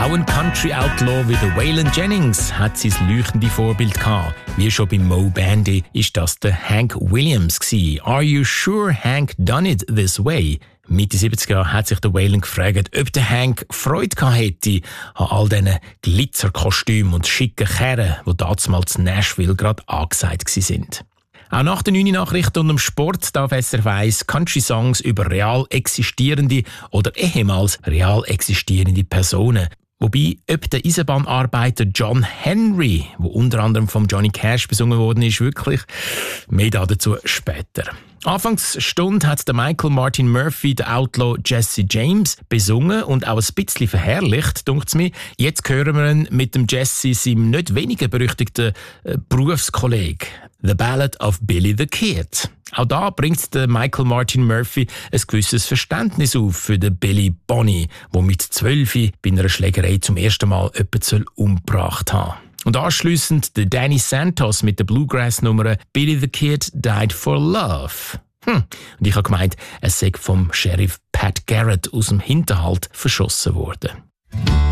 Auch ein Country-Outlaw wie der Waylon Jennings hat sein leuchtende Vorbild gehabt. Wie schon bei Mo Bandy ist das der Hank Williams gewesen. Are you sure Hank done it this way? Mitte 70er hat sich der Waylon gefragt, ob der Hank Freude gehabt hätte an all diesen Glitzerkostümen und schicken Kerren, die damals in Nashville gerade angesagt sind. Auch nach den 9 Nachrichten und dem Sport darf SRF 1 Country-Songs über real existierende oder ehemals real existierende Personen. Wobei, ob der Eisenbahnarbeiter John Henry, der unter anderem von Johnny Cash besungen worden ist, wirklich, mehr dazu später. Anfangsstunde hat der Michael Martin Murphey den Outlaw Jesse James besungen und auch ein bisschen verherrlicht, dunkt's mir. Jetzt hören wir ihn mit dem Jesse, seinem nicht weniger berüchtigten Berufskollegen. The Ballad of Billy the Kid. Auch da bringt der Michael Martin Murphy ein gewisses Verständnis auf für den Billy Bonnie, der mit 12 bei einer Schlägerei zum ersten Mal jemanden umgebracht hat. Und anschliessend der Danny Santos mit der Bluegrass-Nummer «Billy the Kid Died for Love». Und ich habe gemeint, es sei vom Sheriff Pat Garrett aus dem Hinterhalt verschossen worden.